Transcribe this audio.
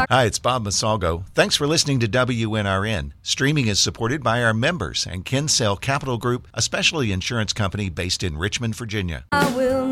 Hi, it's Bob Masalgo. Thanks for listening to WNRN. Streaming is supported by our members and Kinsale Capital Group, a specialty insurance company based in Richmond, Virginia. I will